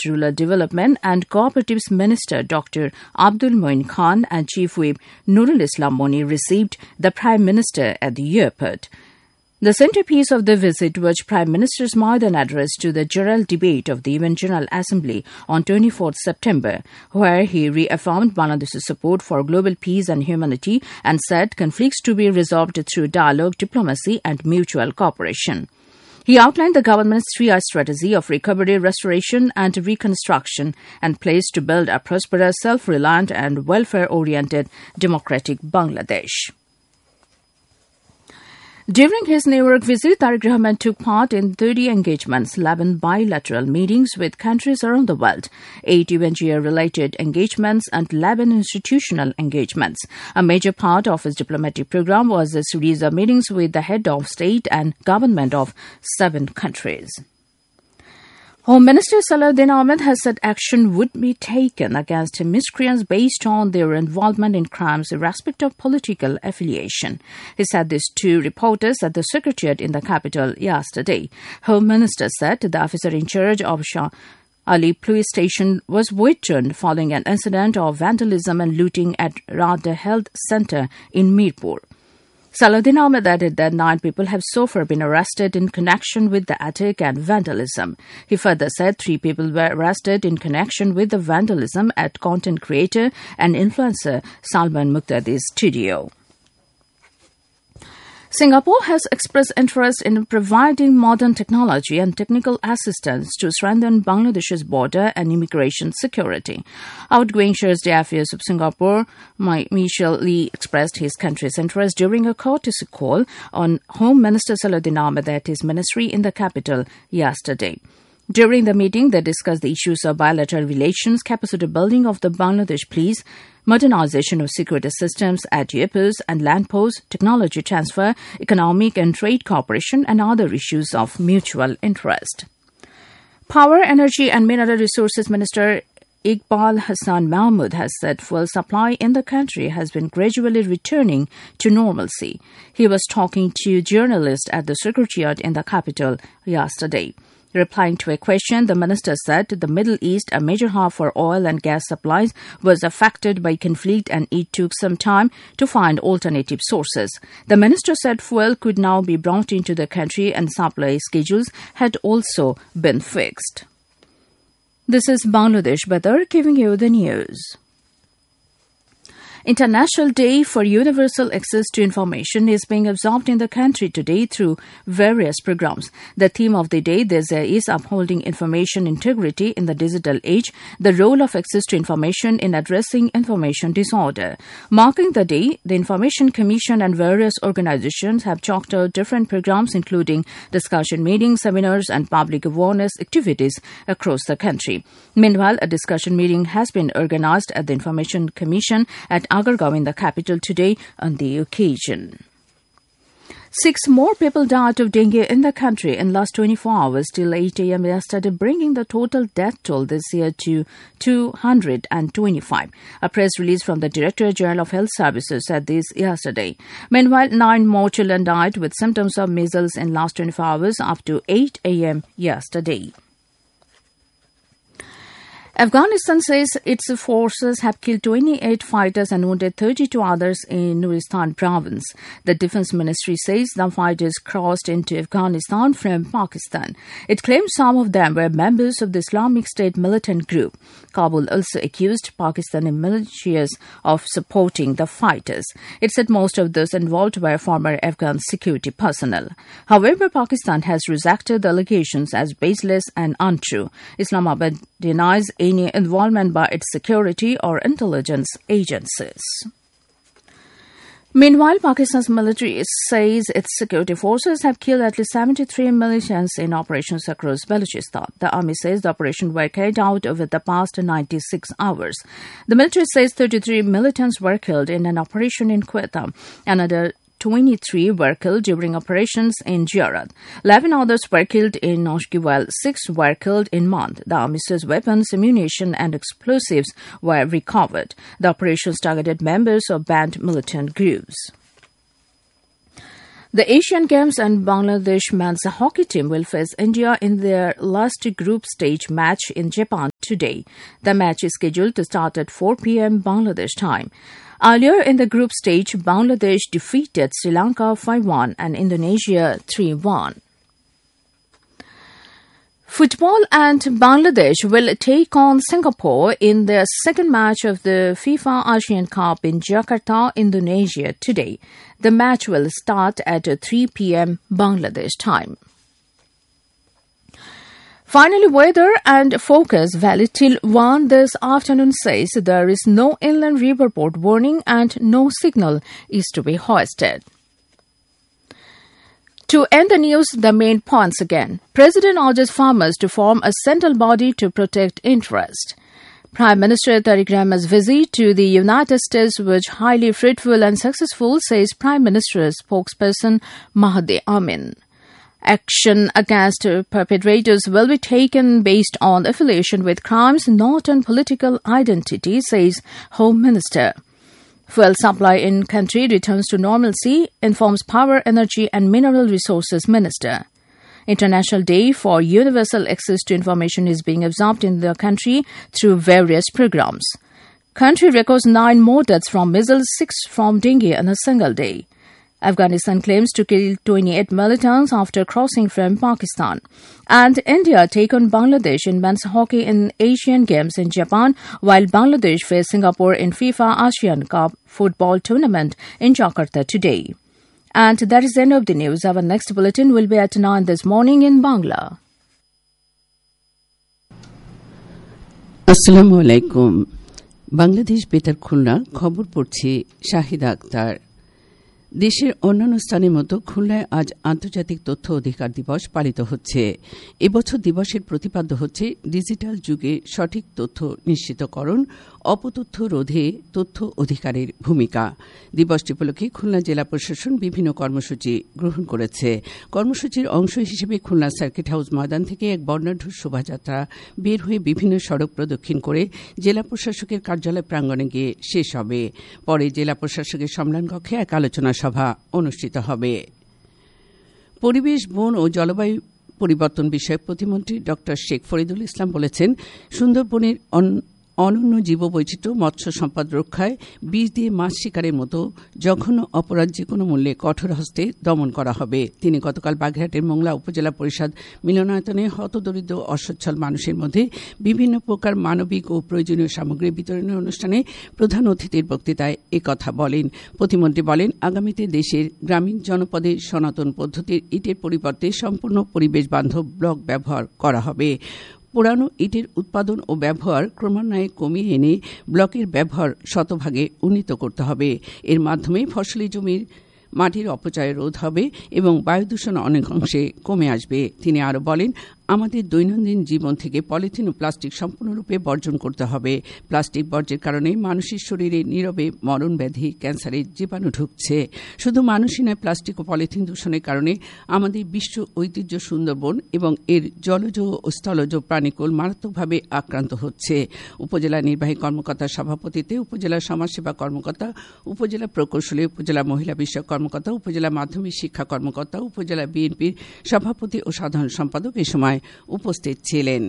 Rural Development and Cooperatives Minister Dr. Abdul Moin Khan and Chief Whip Nurul Islam Moni received the Prime Minister at the airport. The centerpiece of the visit was Prime Minister's Maidan address to the general debate of the UN General Assembly on 24 September, where he reaffirmed Bangladesh's support for global peace and humanity and said conflicts to be resolved through dialogue, diplomacy and mutual cooperation. He outlined the government's 3-year strategy of recovery, restoration and reconstruction and pledged to build a prosperous, self-reliant and welfare-oriented democratic Bangladesh. During his New York visit, Tariq Rahman took part in 30 engagements, 11 bilateral meetings with countries around the world, 8 UNGA-related engagements and 11 institutional engagements. A major part of his diplomatic program was a series of meetings with the head of state and government of 7 countries. Home Minister Salahuddin Ahmed has said action would be taken against miscreants based on their involvement in crimes irrespective of political affiliation. He said this to reporters at the Secretariat in the capital yesterday. Home Minister said the officer in charge of Shah Ali Police Station was withdrawn following an incident of vandalism and looting at Radha Health Centre in Mirpur. Salahuddin Ahmed added that 9 people have so far been arrested in connection with the attack and vandalism. He further said 3 people were arrested in connection with the vandalism at content creator and influencer Salman Muqtadi's studio. Singapore has expressed interest in providing modern technology and technical assistance to strengthen Bangladesh's border and immigration security. Outgoing Thursday Affairs of Singapore, Michelle Lee, expressed his country's interest during a courtesy call on Home Minister Salahuddin Ahmed at his ministry in the capital yesterday. During the meeting, they discussed the issues of bilateral relations, capacity building of the Bangladesh police, modernization of security systems at airports and land posts, technology transfer, economic and trade cooperation, and other issues of mutual interest. Power, Energy and Mineral Resources Minister Iqbal Hassan Mahmood has said fuel supply in the country has been gradually returning to normalcy. He was talking to journalists at the Secretariat in the capital yesterday. Replying to a question, the minister said the Middle East, a major hub for oil and gas supplies, was affected by conflict and it took some time to find alternative sources. The minister said fuel could now be brought into the country and supply schedules had also been fixed. This is Bangladesh Badar giving you the news. International Day for Universal Access to Information is being observed in the country today through various programs. The theme of the day this year is Upholding Information Integrity in the Digital Age, the role of access to information in addressing information disorder. Marking the day, the Information Commission and various organizations have chalked out different programs including discussion meetings, seminars and public awareness activities across the country. Meanwhile, a discussion meeting has been organized at the Information Commission at Agargaon in the capital today on the occasion. 6 more people died of dengue in the country in last 24 hours till 8 a.m. yesterday, bringing the total death toll this year to 225. A press release from the Director General of Health Services said this yesterday. Meanwhile, 9 more children died with symptoms of measles in last 24 hours up to 8 a.m. yesterday. Afghanistan says its forces have killed 28 fighters and wounded 32 others in Nuristan province. The Defense Ministry says the fighters crossed into Afghanistan from Pakistan. It claims some of them were members of the Islamic State militant group. Kabul also accused Pakistani militias of supporting the fighters. It said most of those involved were former Afghan security personnel. However, Pakistan has rejected the allegations as baseless and untrue. Islamabad denies any involvement by its security or intelligence agencies. Meanwhile, Pakistan's military says its security forces have killed at least 73 militants in operations across Balochistan. The army says the operation were carried out over the past 96 hours. The military says 33 militants were killed in an operation in Quetta. Another 23 were killed during operations in Jarad. 11 others were killed in Noshki, while 6 were killed in Mand. The army says weapons, ammunition and explosives were recovered. The operations targeted members of banned militant groups. The Asian Games and Bangladesh men's hockey team will face India in their last group stage match in Japan today. The match is scheduled to start at 4 p.m. Bangladesh time. Earlier in the group stage, Bangladesh defeated Sri Lanka 5-1 and Indonesia 3-1. Football and Bangladesh will take on Singapore in their second match of the FIFA Asian Cup in Jakarta, Indonesia today. The match will start at 3 p.m. Bangladesh time. Finally, weather and focus valid till 1 this afternoon says there is no inland riverboat warning and no signal is to be hoisted. To end the news, the main points again. President urges farmers to form a central body to protect interest. Prime Minister Tariq Rahman's visit to the United States was highly fruitful and successful, says Prime Minister's spokesperson Mahdi Amin. Action against perpetrators will be taken based on affiliation with crimes, not on political identity, says Home Minister. Fuel supply in country returns to normalcy, informs Power, Energy and Mineral Resources Minister. International Day for Universal Access to Information is being observed in the country through various programs. Country records 9 more deaths from measles, 6 from dengue on a single day. Afghanistan claims to kill 28 militants after crossing from Pakistan. And India take on Bangladesh in men's hockey in Asian Games in Japan, while Bangladesh face Singapore in FIFA Asian Cup football tournament in Jakarta today. And that is the end of the news. Our next bulletin will be at 9 this morning in Bangla. Assalamu alaikum. Bangladesh বেতার খুলনা খবর পড়ছি শাহিদা আক্তার। দেশের অন্যান্য স্থানের মতো খুলনায় আজ আন্তর্জাতিক তথ্য অধিকার দিবস পালিত হচ্ছে। এবছর দিবসের প্রতিপাদ্য হচ্ছে ডিজিটাল যুগে সঠিক তথ্য নিশ্চিতকরণ, অপতথ্য রোধে তথ্য অধিকারের ভূমিকা। দিবসটি উপলক্ষে খুলনা জেলা প্রশাসন বিভিন্ন কর্মসূচি গ্রহণ করেছে। কর্মসূচির অংশ হিসেবে খুলনা সার্কিট হাউস ময়দান থেকে এক বর্ণাঢ্য শোভাযাত্রা বের হয়ে বিভিন্ন সড়ক প্রদক্ষিণ করে জেলা প্রশাসকের কার্যালয় প্রাঙ্গণে গিয়ে শেষ হবে। পরে জেলা প্রশাসকের সম্মেলন কক্ষে এক আলোচনা সভা অনুষ্ঠিত হবে। পরিবেশ, বন ও জলবায়ু পরিবর্তন বিষয়ক প্রতিমন্ত্রী ড শেখ ফরিদুল ইসলাম বলেছেন, সুন্দরবনের অনন্য জীববৈচিত্র্য, মৎস্য সম্পদ রক্ষায় বিষ দিয়ে মাছ শিকারের মতো জঘন্য অপরাধ যেকোনো মূল্যে কঠোর হস্তে দমন করা হবে। তিনি গতকাল বাগেরহাটের মোংলা উপজেলা পরিষদ মিলনায়তনে হতদরিদ্র অসচ্ছল মানুষের মধ্যে বিভিন্ন প্রকার মানবিক ও প্রয়োজনীয় সামগ্রী বিতরণের অনুষ্ঠানে প্রধান অতিথির বক্তৃতায় একথা বলেন। প্রতিমন্ত্রী বলেন, আগামীতে দেশের গ্রামীণ জনপদে সনাতন পদ্ধতির ইটের পরিবর্তে সম্পূর্ণ পরিবেশ বান্ধব ব্লক ব্যবহার করা হবে। পুরানো ইটের উৎপাদন ও ব্যবহার ক্রমান্বয়ে কমিয়ে এনে ব্লকের ব্যবহার শতভাগে উন্নীত করতে হবে। এর মাধ্যমে ফসলি জমির মাটির অপচয় রোধ হবে এবং বায়ু দূষণ অনেকাংশে কমে আসবে। তিনি আরও বলেন, আমাদের দৈনন্দিন জীবন থেকে পলিথিন ও প্লাস্টিক সম্পূর্ণরূপে বর্জন করতে হবে। প্লাস্টিক বর্জ্যের কারণে মানুষের শরীরে নীরবে মরণ ব্যাধি, ক্যান্সারের জীবাণু ঢুকছে। শুধু মানুষই নয়, প্লাস্টিক ও পলিথিন দূষণের কারণে আমাদের বিশ্ব ঐতিহ্য সুন্দরবন এবং এর জলজ ও স্থলজ প্রাণীকুল মারাত্মকভাবে আক্রান্ত হচ্ছে। উপজেলা নির্বাহী কর্মকর্তার সভাপতিত্বে উপজেলা সমাজসেবা কর্মকর্তা, উপজেলা প্রকৌশলী, উপজেলা মহিলা বিষয়ক কর্মকর্তা, উপজেলা মাধ্যমিক শিক্ষা কর্মকর্তা, উপজেলা বিএনপির সভাপতি ও সাধারণ সম্পাদক এ সময় উপস্থিত ছিলেন।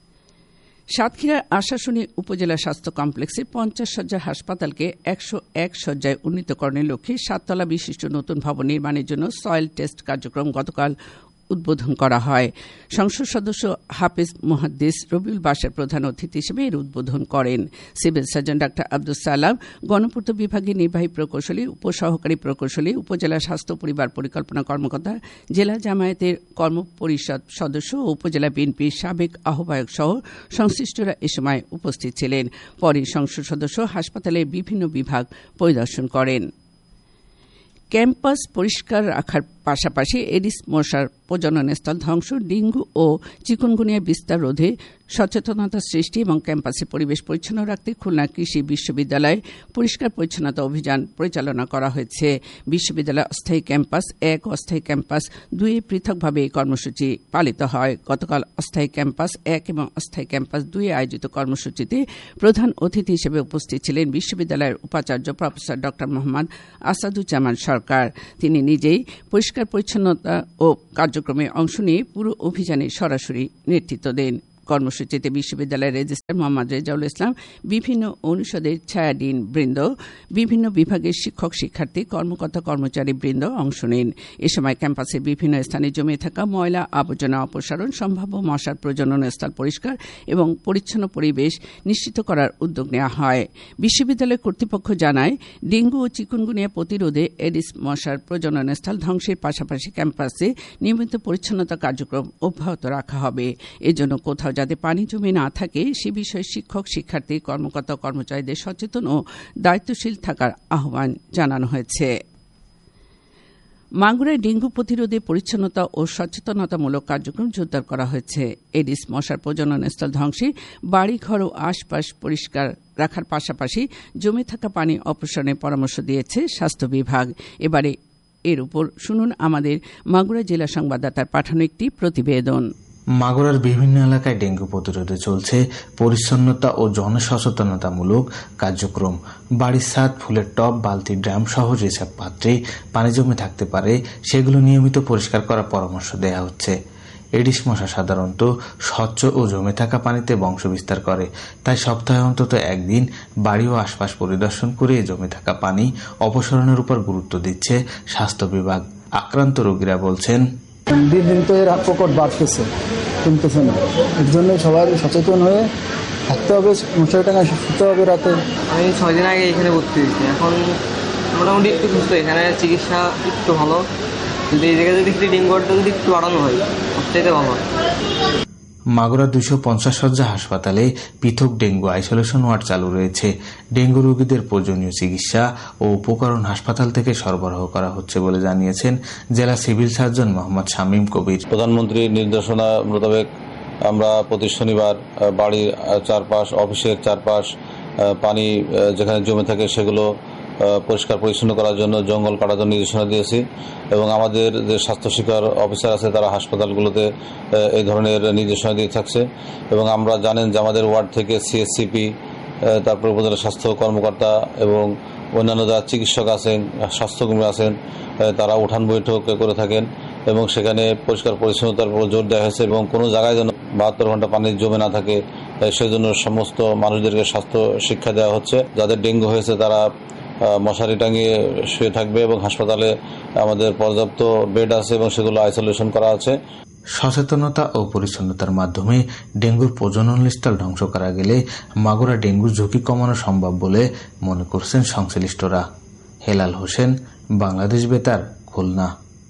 সাতক্ষীরার আশাশুনি উপজেলা স্বাস্থ্য কমপ্লেক্সে 50 শয্যার হাসপাতালকে 101 শয্যায় উন্নীতকরণের লক্ষ্যে 7 তলা বিশিষ্ট নতুন ভবন নির্মাণের জন্য সয়েল টেস্ট কার্যক্রম গতকাল উদ্বোধন করা হয়। সংসদ সদস্য হাফেজ মুহাদ্দিস রবিউল বাশার প্রধান অতিথি হিসেবে এর উদ্বোধন করেন। সিভিল সার্জন ডা আব্দুল সালাম, গণপূর্ত বিভাগের নির্বাহী প্রকৌশলী, উপসহকারী প্রকৌশলী, উপজেলা স্বাস্থ্য পরিবার পরিকল্পনা কর্মকর্তা, জেলা জামায়াতের কর্মপরিষদ সদস্য ও উপজেলা বিএনপির সাবেক আহ্বায়ক সহ সংশ্লিষ্টরা এ সময় উপস্থিত ছিলেন। পরে সংসদ সদস্য হাসপাতালের বিভিন্ন বিভাগ পরিদর্শন করেন। ক্যাম্পাস পরিষ্কার রাখার পাশাপাশি এডিস মশার প্রজননস্থল ধ্বংস, ডেঙ্গু ও চিকুনগুনিয়া বিস্তার রোধে সচেতনতা সৃষ্টি এবং ক্যাম্পাসে পরিবেশ পরিচ্ছন্ন রাখতে খুলনা কৃষি বিশ্ববিদ্যালয়ে পরিষ্কার পরিচ্ছন্নতা অভিযান পরিচালনা করা হয়েছে। বিশ্ববিদ্যালয় অস্থায়ী ক্যাম্পাস 1 ও অস্থায়ী ক্যাম্পাস 2 এ পৃথকভাবে এই কর্মসূচি পালিত হয়। গতকাল অস্থায়ী ক্যাম্পাস 1 এবং অস্থায়ী ক্যাম্পাস 2 এ আয়োজিত কর্মসূচিতে প্রধান অতিথি হিসেবে উপস্থিত ছিলেন বিশ্ববিদ্যালয়ের উপাচার্য প্রফেসর ড মোহাম্মদ আসাদুজ্জামান সরকার। তিনি নিজেই পরিষ্কার পরিষ্কার পরিচ্ছন্নতা ও কার্যক্রমে অংশ নিয়ে পুরো অভিযানে সরাসরি নেতৃত্ব দেন। কর্মসূচিতে বিশ্ববিদ্যালয়ের রেজিস্ট্রার মোহাম্মদ রেজাউল ইসলাম, বিভিন্ন অনুষদের ছায়াডিন বৃন্দ, বিভিন্ন বিভাগের শিক্ষক শিক্ষার্থী, কর্মকর্তা কর্মচারী বৃন্দ অংশ নেন। এ সময় ক্যাম্পাসের বিভিন্ন স্থানে জমে থাকা ময়লা আবর্জনা অপসারণ, সম্ভাব্য মশার প্রজনন স্থল পরিষ্কার এবং পরিচ্ছন্ন পরিবেশ নিশ্চিত করার উদ্যোগ নেওয়া হয়। বিশ্ববিদ্যালয় কর্তৃপক্ষ জানায়, ডেঙ্গু ও চিকুনগুনিয়া প্রতিরোধে এডিস মশার প্রজনন স্থল ধ্বংসের পাশাপাশি ক্যাম্পাসে নিয়মিত পরিচ্ছন্নতা কার্যক্রম অব্যাহত রাখা হবে। এজন্য কোথাও যাতে পানি জমে না থাকে সে বিষয়ে শিক্ষক শিক্ষার্থী, কর্মকর্তা কর্মচারীদের সচেতন ও দায়িত্বশীল থাকার আহ্বান জানানো হয়েছে। মাগুরায় ডেঙ্গু প্রতিরোধে পরিচ্ছন্নতা ও সচেতনতামূলক কার্যক্রম জোরদার করা হয়েছে। এডিস মশার প্রজনন স্থল ধ্বংসে বাড়িঘর ও আশপাশ পরিষ্কার রাখার পাশাপাশি জমে থাকা পানি অপসারণের পরামর্শ দিয়েছে স্বাস্থ্য বিভাগ। এবারে এর উপর শুনুন আমাদের মাগুরা জেলা সংবাদদাতার পাঠানো একটি প্রতিবেদন। মাগুরার বিভিন্ন এলাকায় ডেঙ্গু প্রতিরোধে চলছে পরিচ্ছন্নতা ও জনসচেতনতামূলক কার্যক্রম। বাড়ির ছাদ, ফুলের টব, বালতি, ড্রাম সহ যেসব পাত্রে পানি জমে থাকতে পারে সেগুলো নিয়মিত পরিষ্কার করার পরামর্শ দেওয়া হচ্ছে। এডিস মশা সাধারণত স্বচ্ছ ও জমে থাকা পানিতে বংশ বিস্তার করে, তাই সপ্তাহে অন্তত একদিন বাড়ি ও আশপাশ পরিদর্শন করে জমে থাকা পানি অপসারণের উপর গুরুত্ব দিচ্ছে স্বাস্থ্য বিভাগ। আক্রান্ত রোগীরা বলছেন, দিন দিন তো এর প্রকট বাড়তেছে, কমতেছে না। এর জন্য সবাই সচেতন হয়ে থাকতে হবে, মশারি টাঙায় শুতে হবে রাতে। আমি 6 দিন আগে এখানে ভর্তি হয়েছি, এখন মোটামুটি একটু সুস্থ। এখানে চিকিৎসা একটু ভালো, কিন্তু এই জায়গায় যদি ডেঙ্গুটা যদি একটু বাড়ানো হয় সবচেয়ে ভালো হয়। মাগুরা 250 শয্যা হাসপাতালে পৃথক ডেঙ্গু আইসোলেশন ওয়ার্ড চালু রয়েছে। ডেঙ্গু রোগীদের প্রয়োজনীয় চিকিৎসা ও উপকরণ হাসপাতাল থেকে সরবরাহ করা হচ্ছে বলে জানিয়েছেন জেলা সিভিল সার্জন মোহাম্মদ শামীম কবির। প্রধানমন্ত্রীর নির্দেশনা মোতাবেক আমরা প্রতি শনিবার বাড়ির চারপাশ, অফিসের চারপাশ পানি যেখানে জমে থাকে সেগুলো পরিষ্কার পরিচ্ছন্ন করার জন্য জঙ্গল কাটার জন্য নির্দেশনা দিয়েছি এবং আমাদের যে স্বাস্থ্য শিক্ষার অফিসার আছে তারা হাসপাতালগুলোতে এই ধরনের নির্দেশনা দিয়ে থাকছে। এবং আমরা জানেন যে আমাদের ওয়ার্ড থেকে সিএসসিপি, তারপর উপজেলা স্বাস্থ্য কর্মকর্তা এবং অন্যান্য যারা চিকিৎসক আছেন, স্বাস্থ্যকর্মী আছেন, তারা উঠান বৈঠক করে থাকেন এবং সেখানে পরিষ্কার পরিচ্ছন্নতার উপর জোর দেওয়া হয়েছে এবং কোনো জায়গায় যেন 72 ঘন্টা পানি জমে না থাকে সেজন্য সমস্ত মানুষদেরকে স্বাস্থ্য শিক্ষা দেওয়া হচ্ছে। যাদের ডেঙ্গু হয়েছে তারা মশারি টাঙিয়ে শুয়ে থাকবে এবং হাসপাতালে আমাদের পর্যাপ্ত বেড আছে এবং সেগুলো আইসোলেশন করা আছে। সচেতনতা ও পরিচ্ছন্নতার মাধ্যমে ডেঙ্গুর প্রজনন স্থল ধ্বংস করা গেলে মাগুরা ডেঙ্গুর ঝুঁকি কমানো সম্ভব বলে মনে করছেন সংশ্লিষ্টরা। হেলাল হোসেন, বাংলাদেশ বেতার, খুলনা।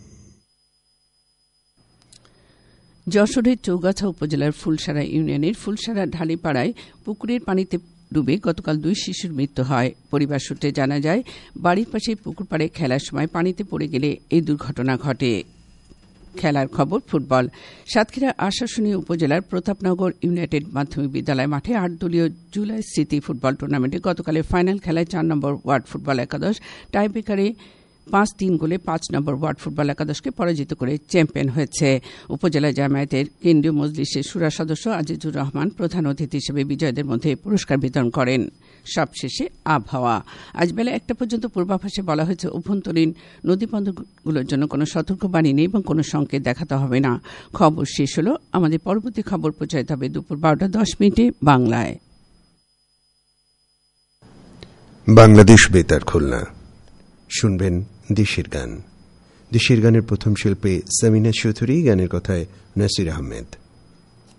যশোরের চৌগাছা উপজেলার ফুলসারা ইউনিয়নের ফুলসারা ঢালিপাড়ায় পুকুরের পানিতে ডুবে গতকাল 2 শিশুর মৃত্যু হয়। পরিবার সূত্রে জানা যায়, বাড়ির পাশে পুকুর পাড়ে খেলার সময় পানিতে পড়ে গেলে এই দুর্ঘটনা ঘটে। খেলার খবর ফুটবল। সাতক্ষীরা আশাশুনি উপজেলার প্রতাপনগর ইউনাইটেড মাধ্যমিক বিদ্যালয় মাঠে 8 দলীয় জুলাই স্মৃতি ফুটবল টুর্নামেন্টে গতকালের ফাইনাল খেলায় 4 নম্বর ওয়ার্ড ফুটবল একাদশ টাইব্রেকারে 5-3 গোলে 5 নম্বর ওয়ার্ড ফুটবল একাদশকে পরাজিত করে চ্যাম্পিয়ন হয়েছে। উপজেলা জামায়াতের কেন্দ্রীয় মজলিসের শুরা সদস্য আজিজুর রহমান প্রধান অতিথি হিসেবে বিজয়ীদের মধ্যে পুরস্কার বিতরণ করেন। সবশেষে আবহাওয়া। আজ বেলা 1টা পর্যন্ত পূর্বাভাসে বলা হয়েছে অভ্যন্তরীণ নদীবন্দরগুলোর জন্য কোনো সতর্কবাণী নেই এবং কোনো সংকেত দেখাতে হবে না। খবর শেষ হলো। আমাদের পরবর্তী খবর প্রচারিত হবে দুপুর 12:10 বাংলায়। বাংলাদেশ বেতার খুলনা। শুনবেন দেশের গান। দেশের গানের প্রথম শিল্পী সামিনা চৌধুরী, গানের কথায় নাসির আহমেদ।